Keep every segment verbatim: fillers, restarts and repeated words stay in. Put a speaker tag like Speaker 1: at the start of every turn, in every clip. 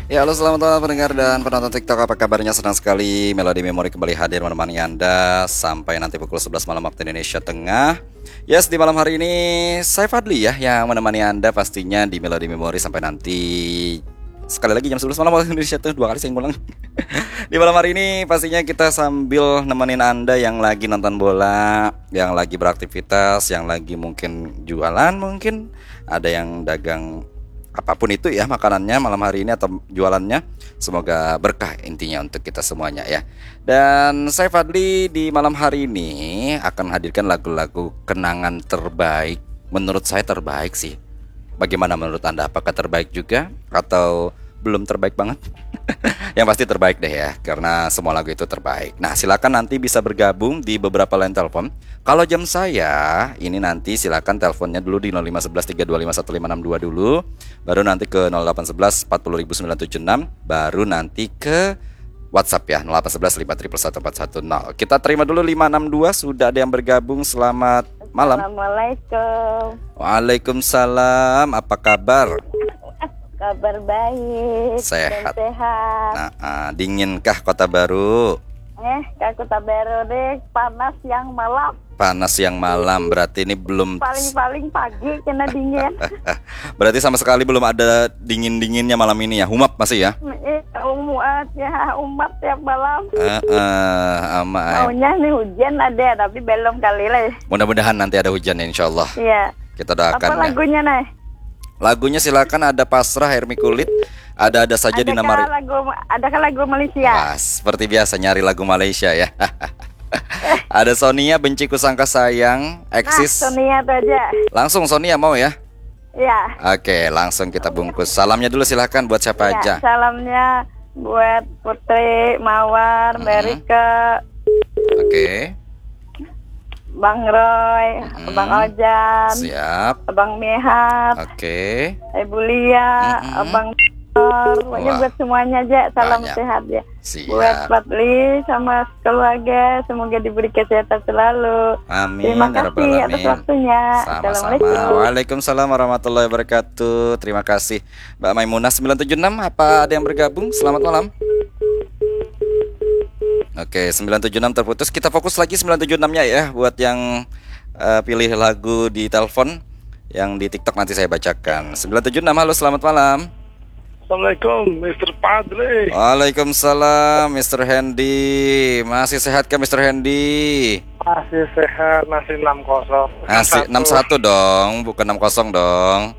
Speaker 1: Ya, halo selamat malam pendengar dan penonton TikTok. Apa kabarnya? Senang sekali Melodi Memori kembali hadir menemani Anda sampai nanti pukul sebelas malam waktu Indonesia Tengah. Yes, di malam hari ini saya Fadli ya yang menemani Anda pastinya di Melodi Memori sampai nanti sekali lagi jam sebelas malam waktu Indonesia Tengah. Dua kali saya ngulang. Di malam hari ini pastinya kita sambil nemenin Anda yang lagi nonton bola, yang lagi beraktivitas, yang lagi mungkin jualan, mungkin ada yang dagang apapun itu ya makanannya malam hari ini atau jualannya, semoga berkah intinya untuk kita semuanya ya. Dan saya Fadli di malam hari ini akan hadirkan lagu-lagu kenangan terbaik. Menurut saya terbaik sih. Bagaimana menurut Anda? Apakah terbaik juga atau belum terbaik banget? Yang pasti terbaik deh ya, karena semua lagu itu terbaik. Nah, silakan nanti bisa bergabung di beberapa line telepon. Kalau jam saya ini nanti silakan teleponnya dulu di nol lima satu satu tiga dua lima satu lima enam dua dulu, baru nanti ke nol delapan satu satu empat nol sembilan tujuh enam, baru nanti ke WhatsApp ya nol delapan satu satu lima satu satu empat satu nol. Kita terima dulu lima enam dua, sudah ada yang bergabung. Selamat malam.
Speaker 2: Assalamualaikum.
Speaker 1: Waalaikumsalam. Apa kabar?
Speaker 2: Kabar baik.
Speaker 1: Sehat.
Speaker 2: Dan sehat.
Speaker 1: Nah, uh, dinginkah Kota Baru?
Speaker 2: Eh, ke Kota Baru deh, panas yang malam.
Speaker 1: Panas yang malam, berarti ini belum.
Speaker 2: Paling-paling pagi kena dingin.
Speaker 1: Berarti sama sekali belum ada dingin-dinginnya malam ini ya. Humap masih ya?
Speaker 2: Eh, umat ya, umat tiap malam.
Speaker 1: Uh, uh, ama,
Speaker 2: Maunya nih hujan ada, tapi belum kali lah.
Speaker 1: Mudah-mudahan nanti ada hujan insya Allah.
Speaker 2: Iya.
Speaker 1: Kita doakan.
Speaker 2: Apa
Speaker 1: ya.
Speaker 2: lagunya nih?
Speaker 1: Lagunya silakan, ada Pasrah Hermi Kulit, ada ada saja di nama
Speaker 2: lagu, adakah lagu Malaysia?
Speaker 1: Wah, seperti biasa nyari lagu Malaysia ya. Ada Sonia Benciku Sangka Sayang, Eksis.
Speaker 2: Nah, Sonia tuh aja.
Speaker 1: Langsung Sonia mau ya?
Speaker 2: Ya.
Speaker 1: Oke, langsung kita bungkus. Salamnya dulu silakan buat siapa
Speaker 2: Ya,
Speaker 1: aja.
Speaker 2: salamnya buat Putri, Mawar,
Speaker 1: Hmm.
Speaker 2: Merika,
Speaker 1: Oke.
Speaker 2: Bang Roy,
Speaker 1: Hmm.
Speaker 2: Bang Ojan,
Speaker 1: Siap.
Speaker 2: Abang Mehat,
Speaker 1: Oke.
Speaker 2: Ibu Lia,
Speaker 1: Mm-mm.
Speaker 2: Abang Nor, pokoknya
Speaker 1: Wah.
Speaker 2: buat semuanya aja, salam
Speaker 1: Banyak.
Speaker 2: sehat ya.
Speaker 1: Siap.
Speaker 2: Buat Fadli sama keluarga, semoga diberi kesehatan selalu.
Speaker 1: Amin.
Speaker 2: Terima
Speaker 1: ya Rabbal
Speaker 2: kasih atas
Speaker 1: Alamin.
Speaker 2: waktunya.
Speaker 1: Sama-sama.
Speaker 2: Assalamualaikum.
Speaker 1: Waalaikumsalam warahmatullahi wabarakatuh. Terima kasih Mbak Maimunah sembilan tujuh enam. Apa ada yang bergabung? Selamat malam. Oke, sembilan tujuh enam terputus. Kita fokus lagi sembilan tujuh enam-nya ya. Buat yang uh, pilih lagu di telepon, yang di TikTok nanti saya bacakan. sembilan tujuh enam, halo selamat malam.
Speaker 3: Assalamualaikum, mister Padre.
Speaker 1: Waalaikumsalam, mister Hendy. Masih sehat kah mister Hendy?
Speaker 3: Masih sehat, masih enam kosong.
Speaker 1: Masih enam satu dong, bukan enam kosong dong.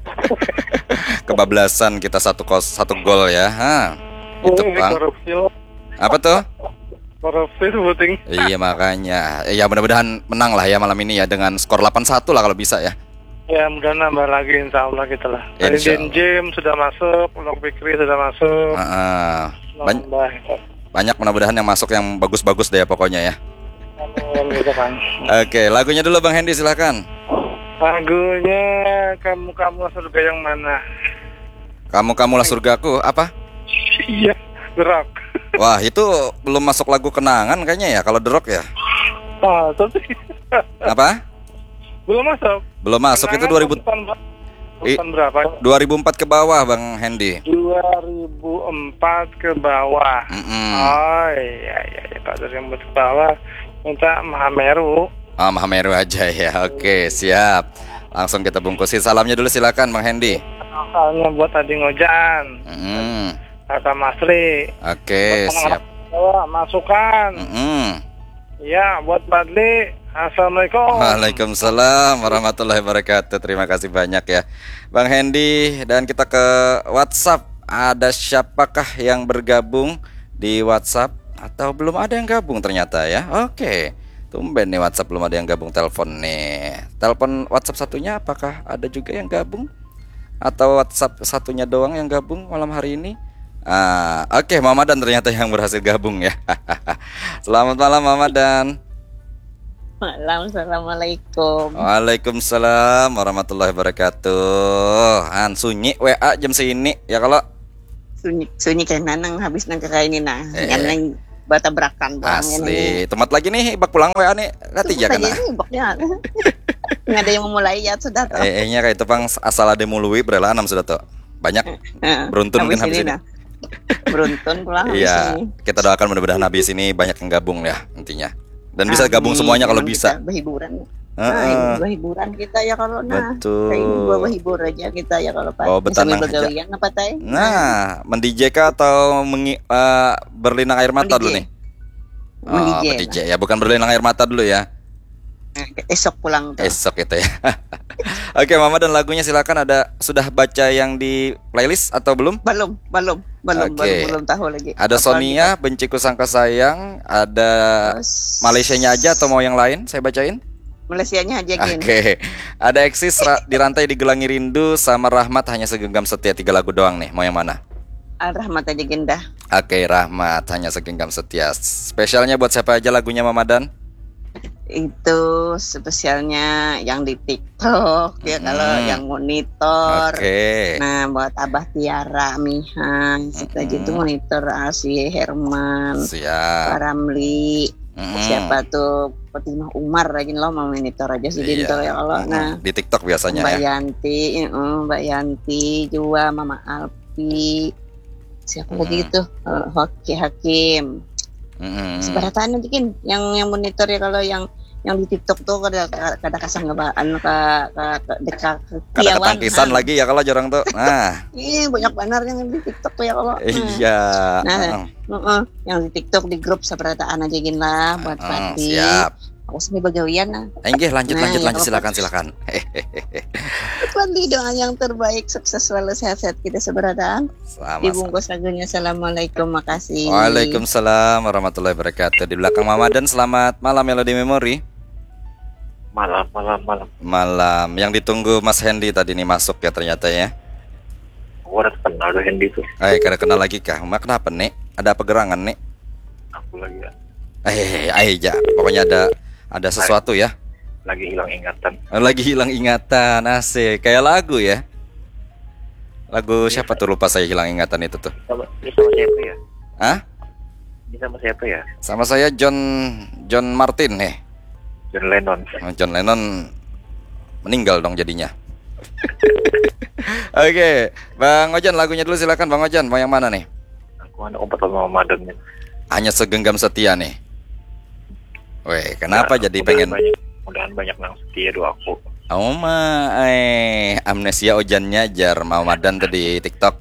Speaker 1: Kebablasan kita satu kos satu gol ya. Ha. Itu
Speaker 3: Ini
Speaker 1: Bang.
Speaker 3: korupsi loh.
Speaker 1: Apa tuh?
Speaker 3: Korupsi sebuting.
Speaker 1: Iya makanya. Ya mudah-mudahan menang lah ya malam ini ya dengan skor delapan satu lah kalau bisa ya.
Speaker 3: Ya mudah nambah lagi insya Allah kita lah. Tadi
Speaker 1: Insya
Speaker 3: Din Jim sudah masuk, Lok Fikri sudah masuk.
Speaker 1: Uh, Ban-
Speaker 3: Nambah.
Speaker 1: banyak mudah-mudahan yang masuk yang bagus-bagus deh ya pokoknya ya.
Speaker 3: Amin, gitu kan.
Speaker 1: Oke, lagunya dulu Bang Hendy silakan.
Speaker 3: Lagunya kamu kamu surga yang mana?
Speaker 1: Kamu kamulah surgaku apa?
Speaker 3: Iya, gerak.
Speaker 1: Wah itu belum masuk lagu kenangan kayaknya ya kalau The Rock ya.
Speaker 3: Ah, tapi
Speaker 1: Apa?
Speaker 3: belum masuk.
Speaker 1: Belum masuk itu dua ribu
Speaker 3: Tahun berapa?
Speaker 1: dua ribu empat ke bawah Bang Hendy.
Speaker 3: dua ribu empat ke bawah.
Speaker 1: Mm-mm.
Speaker 3: Oh iya iya iya Pak, dua ribu empat ke bawah minta Mahameru.
Speaker 1: Ah, Mahameru aja ya. Oke, siap. Langsung kita bungkusin. Salamnya dulu silakan Bang Hendy.
Speaker 3: Soalnya buat Adi Ngojan,
Speaker 1: Mm-mm.
Speaker 3: Kakak Masri.
Speaker 1: Oke,
Speaker 3: Buat
Speaker 1: siap.
Speaker 3: anak-anak bawah, masukan.
Speaker 1: Mm-mm.
Speaker 3: Ya, buat Badli. Assalamualaikum.
Speaker 1: Waalaikumsalam warahmatullahi wabarakatuh. Terima kasih banyak ya Bang Hendy. Dan kita ke WhatsApp. Ada siapakah yang bergabung di WhatsApp? Atau belum ada yang gabung ternyata ya. Oke, tumben nih WhatsApp belum ada yang gabung. Telepon nih. Telepon WhatsApp satunya apakah ada juga yang gabung? Atau WhatsApp satunya doang yang gabung malam hari ini? Ah, oke, Mamadan ternyata yang berhasil gabung ya. Selamat malam Mamadan.
Speaker 4: Malam, assalamualaikum.
Speaker 1: Waalaikumsalam warahmatullahi wabarakatuh. Han sunyi W A jam segini ya kalau
Speaker 4: Sunyi, sunyi kayak nanang habis nang ini nah,
Speaker 1: Eh.
Speaker 4: yang nang bata berakan
Speaker 1: asli. Temat lagi nih bak pulang W A nih katija kana.
Speaker 4: Nggak ada yang memulai ya sudah tuh.
Speaker 1: Eh, nya kayak itu pang asal ada mului berela enam sudah tuh. Banyak
Speaker 4: Heeh.
Speaker 1: beruntun mungkin habis ini.
Speaker 4: nah. Beruntun pulang habis
Speaker 1: Iya,
Speaker 4: ini.
Speaker 1: kita doakan mudah-mudahan habis ini banyak yang gabung ya intinya. Dan bisa gabung
Speaker 4: Amin.
Speaker 1: semuanya kalau
Speaker 4: Emang
Speaker 1: bisa.
Speaker 4: kita berhiburan.
Speaker 1: Heeh.
Speaker 4: Nah, ini hiburan kita ya kalau nah.
Speaker 1: Betul.
Speaker 4: Kayak ini gua berhibur aja kita ya kalau Pak.
Speaker 1: Oh,
Speaker 4: Ya,
Speaker 1: betanang
Speaker 4: sambil
Speaker 1: aja.
Speaker 4: begawian apa tay?
Speaker 1: Nah, mend-D J kah atau mengi, eh, berlinang air mata
Speaker 4: Men-D J.
Speaker 1: dulu nih? Oh,
Speaker 4: Men-D J
Speaker 1: men-D J ya, bukan berlinang air mata dulu ya.
Speaker 4: Nah, esok pulang tuh.
Speaker 1: Esok itu ya. Oke, Mama dan lagunya silakan, ada sudah baca yang di playlist atau belum?
Speaker 4: Belum, belum, belum,
Speaker 1: Oke.
Speaker 4: belum, belum tahu lagi.
Speaker 1: Ada
Speaker 4: Apa
Speaker 1: Sonia, Benciku Sangka Sayang, ada
Speaker 4: Terus-
Speaker 1: Malaysianya aja atau mau yang lain? Saya bacain.
Speaker 4: Malaysianya aja gini.
Speaker 1: Oke, ada Eksis ra- di rantai digelangi rindu sama Rahmat hanya segenggam setia, tiga lagu doang nih. Mau yang mana?
Speaker 4: Al Rahmat aja gendah.
Speaker 1: Oke, Rahmat hanya segenggam setia. Spesialnya buat siapa aja lagunya Mama Dan?
Speaker 4: Itu spesialnya yang di TikTok ya,
Speaker 1: Hmm.
Speaker 4: kalau yang monitor.
Speaker 1: Oke.
Speaker 4: Nah, buat Abah Tiara, Mihan, kita
Speaker 1: Mm-mm.
Speaker 4: gitu monitor Asi Herman,
Speaker 1: Siap.
Speaker 4: Pak Ramli,
Speaker 1: Mm-mm.
Speaker 4: siapa tuh Fatimah Umar lagi lo mau monitor aja sih
Speaker 1: Iya.
Speaker 4: gitu ya Allah.
Speaker 1: Mm-mm.
Speaker 4: Nah,
Speaker 1: Di TikTok biasanya
Speaker 4: Mbak
Speaker 1: ya.
Speaker 4: Yanti, eh, Mbak Yanti juga, Mama Alfi, siapa lagi
Speaker 1: Mm-mm.
Speaker 4: itu, Eh, Hoki Hakim.
Speaker 1: Mm-mm.
Speaker 4: Sebarataan nanti kan yang yang monitor ya, kalau yang yang di TikTok tuh kada kada kasang ngebaan ke ke ke dekat
Speaker 1: Kada ketangkisan lagi ya kalau jorang tuh. Nah,
Speaker 4: Iya, banyak benar yang di TikTok tuh ya kalau.
Speaker 1: iya.
Speaker 4: Nah,
Speaker 1: Mm-mm.
Speaker 4: Heeh, yang di TikTok di grup seberataan aja gin lah buat
Speaker 1: Mm,
Speaker 4: Pati.
Speaker 1: siap.
Speaker 4: Aku sini bagawian nah.
Speaker 1: Enggih, lanjut
Speaker 4: Nah,
Speaker 1: lanjut
Speaker 4: ya,
Speaker 1: lanjut
Speaker 4: apa?
Speaker 1: silakan silakan. Hehehe.
Speaker 4: Pati doa yang terbaik, sukses selalu, sehat-sehat kita seberataan.
Speaker 1: Sama-sama.
Speaker 4: Dibungkus lagunya. Assalamualaikum, makasih.
Speaker 1: Waalaikumsalam warahmatullahi wabarakatuh. Di belakang Mama Dan, selamat malam Melody Memory.
Speaker 3: Malam, malam, malam.
Speaker 1: Malam. Yang ditunggu Mas Hendy tadi nih masuk ya ternyata ya.
Speaker 3: Aku udah kenal tuh Hendy tuh.
Speaker 1: Eh, kada kenal lagi kah? Mak kenapa nih? Ada apa gerangan nih?
Speaker 3: Aku lagi
Speaker 1: Eh, eh, ja. Pokoknya ada ada sesuatu ya.
Speaker 3: lagi hilang ingatan.
Speaker 1: Lagi hilang ingatan, asik. Kayak lagu ya. Lagu siapa tuh, lupa saya, hilang ingatan itu tuh.
Speaker 3: Sama, ini sama siapa ya?
Speaker 1: Hah?
Speaker 3: Ini sama siapa ya?
Speaker 1: Sama saya John John Martin nih.
Speaker 3: John Lennon.
Speaker 1: John Lennon meninggal dong jadinya. Oke, Bang Ojan lagunya dulu silakan Bang Ojan. Mau yang mana nih?
Speaker 3: Aku anak obat sama Madannya.
Speaker 1: Hanya segenggam setia nih. Weh, kenapa
Speaker 3: Ya,
Speaker 1: jadi
Speaker 3: mudahan
Speaker 1: pengen?
Speaker 3: banyak, mudahan banyak nang setia doaku.
Speaker 1: Oh ma, eh amnesia Ojannya jar mau Madan tadi TikTok.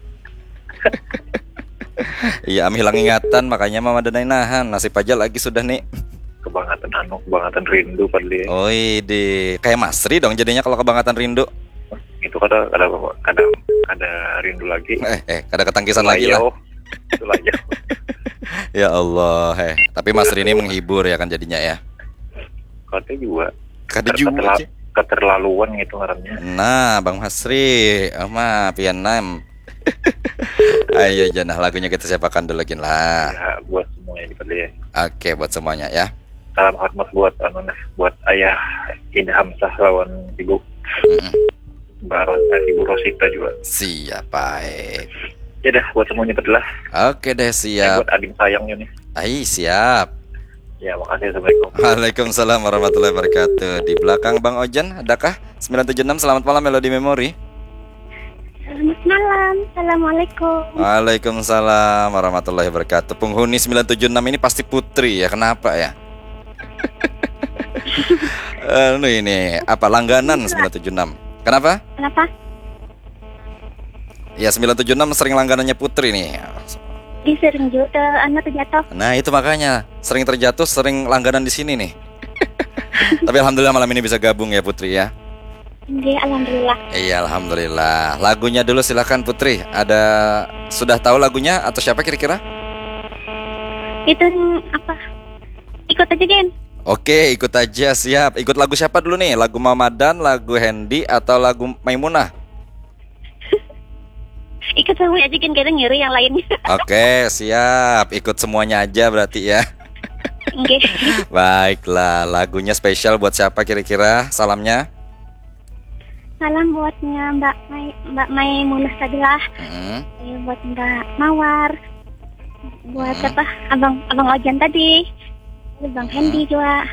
Speaker 1: Iya, am hilang ingatan makanya Mama Dan nahan. Nasib aja lagi sudah nih.
Speaker 3: Kebangatan anu, kebangatan rindu padli.
Speaker 1: Oh, di kayak Masri dong jadinya kalau kebangatan rindu.
Speaker 3: Itu kada kada kada kada rindu lagi.
Speaker 1: Eh, eh, kada ketangkisan lagi lah.
Speaker 3: Itu lah ya.
Speaker 1: Ya Allah, eh. Tapi Masri ini menghibur ya kan jadinya ya.
Speaker 3: Kada juga.
Speaker 1: Kada
Speaker 3: Keterla-
Speaker 1: juga.
Speaker 3: keterlaluan gitu ngarannya.
Speaker 1: Nah, Bang Masri, ama pian nam. Ayo janah lagunya kita siapakan dulu gin lah.
Speaker 3: Ya, buat semuanya di padli ya.
Speaker 1: Oke, buat semuanya ya.
Speaker 3: Salam hormat buat anu nah, buat ayah Ida Hamzah lawan ibu
Speaker 1: Mm-mm.
Speaker 3: Baron dan ibu Rosita juga.
Speaker 1: Siap, baik.
Speaker 3: Ya dah buat semuanya padahal.
Speaker 1: Oke deh,
Speaker 3: Eh,
Speaker 1: siap.
Speaker 3: buat adik sayangnya nih.
Speaker 1: Ai, siap.
Speaker 3: Ya makasih, assalamualaikum.
Speaker 1: Waalaikumsalam warahmatullahi wabarakatuh. Di belakang Bang Ojan, adakah sembilan tujuh enam? Selamat malam Melody Memory.
Speaker 2: Selamat malam. Assalamualaikum.
Speaker 1: Waalaikumsalam warahmatullahi wabarakatuh. Penghuni sembilan tujuh enam ini pasti Putri ya, kenapa ya? Anu ini, apa langganan sembilan tujuh enam? Kenapa?
Speaker 2: Kenapa?
Speaker 1: Ya sembilan tujuh enam sering langganannya Putri nih.
Speaker 2: Di sering juga anak terjatuh.
Speaker 1: Nah itu makanya sering terjatuh, sering langganan di sini nih. Tapi alhamdulillah malam ini bisa gabung ya Putri ya.
Speaker 2: Oke, alhamdulillah.
Speaker 1: Iya alhamdulillah. Lagunya dulu silakan Putri. Ada sudah tahu lagunya atau siapa kira-kira?
Speaker 2: Itu apa? Ikut aja, Gen.
Speaker 1: Oke ikut aja, siap. Ikut lagu siapa dulu nih? Lagu Mamadan, lagu Hendy atau lagu Maimunah?
Speaker 2: Ikut sama aja, Gen. Kadang nyuruh yang lainnya.
Speaker 1: Oke siap. Ikut semuanya aja berarti ya.
Speaker 2: Oke.
Speaker 1: Baiklah, lagunya spesial buat siapa kira-kira? Salamnya?
Speaker 2: Salam buatnya Mbak Mai, Mbak Maimunah Sabilah.
Speaker 1: Hmm.
Speaker 2: Ya, buat Mbak Mawar. Buat
Speaker 1: Hmm.
Speaker 2: apa? Abang Abang Ojan tadi. Bang Hendy juga.